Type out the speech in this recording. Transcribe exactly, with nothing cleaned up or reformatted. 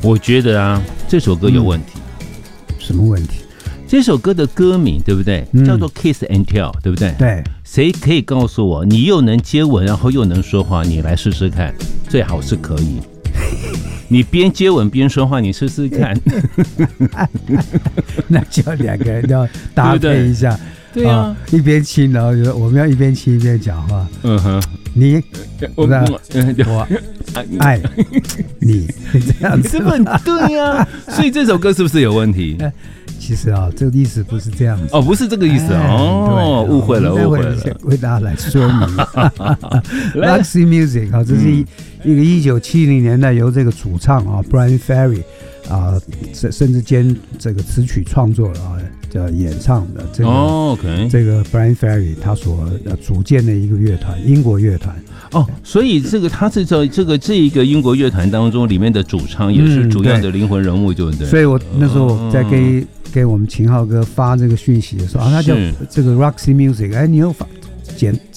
我觉得啊，这首歌有问题。 嗯、什么问题？ 这首歌的歌名对不对？嗯、叫做 Kiss and Tell， 对不对？ 对。 谁可以告诉我，你又能接吻，然后又能说话？你来试试看，最好是可以。你边接吻边说话，你试试看。 那就两个人要搭配一下。 对啊、哦， 一边亲，然后我们要一边亲一边讲话。 嗯哼， 你我我爱你这样子， 是不是很对啊？所以这首歌是不是有问题？ 其实啊，这个意思不是这样子。 哦，不是这个意思、哎、哦，误会了，误会了。 为大家来说明。Roxy Music 啊，这是一、嗯、一个一九七零年代由这个主唱啊 Bryan Ferry 啊，甚至兼这个词曲创作啊的演唱的这个、 哦 okay、 这个 Bryan Ferry 他所组建的一个乐团，英国乐团。 哦，所以这个他是在这个这一个英国乐团当中里面的主唱，也是主要的灵魂人物，对不对？ 所以我那时候在给、嗯、给我们秦浩哥发这个讯息的时候啊，他叫这个 Roxy Music， 哎，你又发简